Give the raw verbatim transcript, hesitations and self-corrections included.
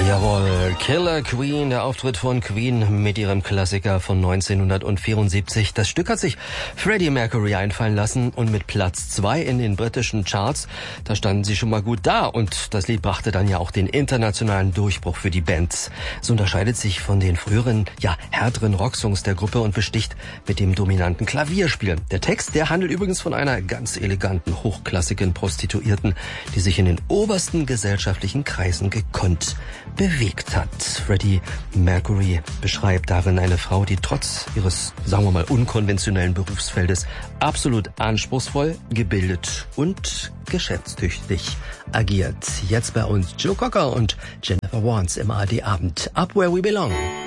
Jawohl, Killer Queen, der Auftritt von Queen mit ihrem Klassiker von neunzehnhundertvierundsiebzig. Das Stück hat sich Freddie Mercury einfallen lassen und mit Platz zwei in den britischen Charts, da standen sie schon mal gut da und das Lied brachte dann ja auch den internationalen Durchbruch für die Band. Es unterscheidet sich von den früheren, ja, härteren Rocksongs der Gruppe und besticht mit dem dominanten Klavierspiel. Der Text, der handelt übrigens von einer ganz eleganten, hochklassigen Prostituierten, die sich in den obersten gesellschaftlichen Kreisen gekonnt bewegt hat. Freddie Mercury beschreibt darin eine Frau, die trotz ihres, sagen wir mal, unkonventionellen Berufsfeldes absolut anspruchsvoll, gebildet und geschäftstüchtig agiert. Jetzt bei uns Joe Cocker und Jennifer Warnes im A R D Abend. Up Where We Belong.